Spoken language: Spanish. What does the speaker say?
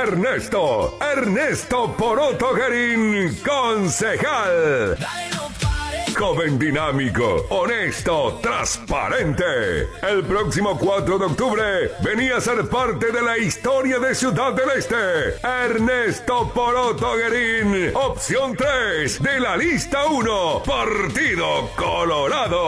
Ernesto Poroto Guerín, concejal. Joven dinámico, honesto, transparente. El próximo 4 de octubre venía a ser parte de la historia de Ciudad del Este. Ernesto Poroto Guerín, opción 3 de la lista 1, Partido Colorado.